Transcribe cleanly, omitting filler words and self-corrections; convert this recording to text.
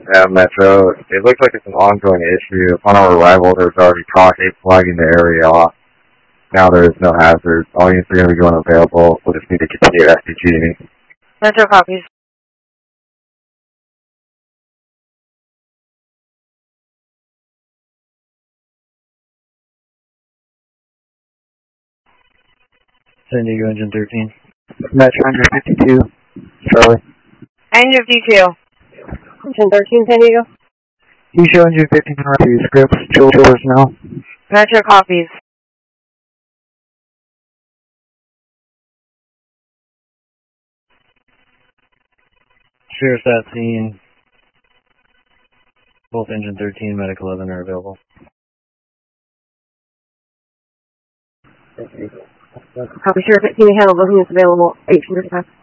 Yeah, Metro. It looks like it's an ongoing issue. Upon our arrival, there was already caution flagging the area off. Now there is no hazard. All units are going to be going available. We'll just need to continue SPG. Metro copies. San Diego Engine 13. Metro Engine 52. Charlie. Engine 52. Engine 13, San Diego. You show Engine 15 to scripts. Chillers now. Metro copies. Sheriff's at scene. Both Engine 13 and Medic 11 are available. Copy, Sheriff 18 to handle. Booking is available. 1835.